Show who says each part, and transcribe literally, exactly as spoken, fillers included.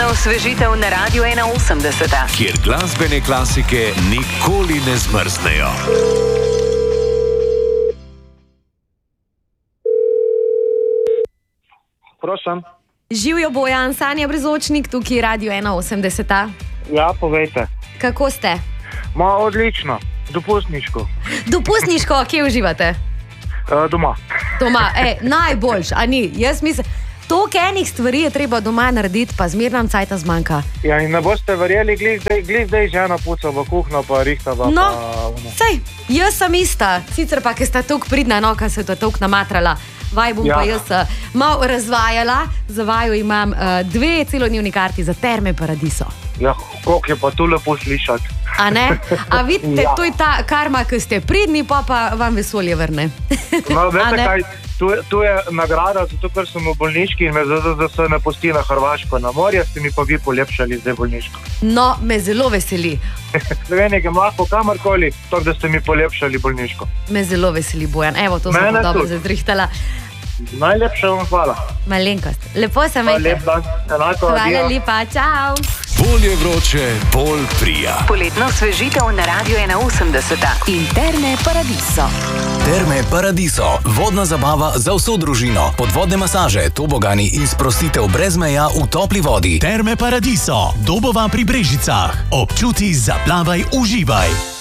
Speaker 1: Poletna osvežitev na Radiu ena osemdeset,
Speaker 2: kjer glasbene klasike nikoli ne zmrznejo.
Speaker 3: Prosim.
Speaker 4: Živijo Bojan, Sanja Brezočnik, tukaj Radio ena osemdeset.
Speaker 3: Ja, povejte.
Speaker 4: Kako ste?
Speaker 3: Ma, odlično. Dopustniško.
Speaker 4: Dopustniško, kje uživate?
Speaker 3: E, doma.
Speaker 4: Doma, e, najboljš, a ni? Jaz mislim, toliko enih stvari je treba doma narediti, pa zmerno cajta zmanjka.
Speaker 3: Ja, in ne boste verjeli, glih zdaj, glih zdaj žena puca v kuhno, pa rihtava.
Speaker 4: No,
Speaker 3: pa,
Speaker 4: sej, jaz sem ista, sicer pa, ker sta toliko pridna, no, ker se je to toliko namatrala. Vaj bom ja. pa jaz uh, malo razvajala, za vaju imam uh, dve celodnevni karti za Terme Paradiso.
Speaker 3: Ja, koliko je pa tu lepo slišati.
Speaker 4: A ne? A vidite, ja. To je ta karma, ki ste pridni, pa pa vam vesolje vrne.
Speaker 3: No, veste kaj, tu, tu je nagrada, zato ker sem v bolniški in me Z Z Z S ne pusti na Hrvaško na morje, ste mi pa vi polepšali zdaj bolniško.
Speaker 4: No, me zelo veseli.
Speaker 3: Slovenije ga lahko kamorkoli, to, da ste mi polepšali bolniško.
Speaker 4: Me zelo veseli, Bojan. Evo, to sem dobro zazrihtala.
Speaker 3: Najlepša vam hvala.
Speaker 4: Malenkost. Lepo se imejte.
Speaker 3: Lep dan. Enako,
Speaker 4: hvala
Speaker 3: adio.
Speaker 4: lepa, čau.
Speaker 2: Bolje vroče, bolj prija.
Speaker 1: Poletna osvežitev na Radiu ena osemdeset in Terme Paradiso.
Speaker 5: Terme Paradiso. Vodna zabava za vso družino. Podvodne masaže, tobogani in sprostitev brez meja v topli vodi.
Speaker 6: Terme Paradiso. Dobova pri Brežicah. Občuti, zaplavaj, uživaj.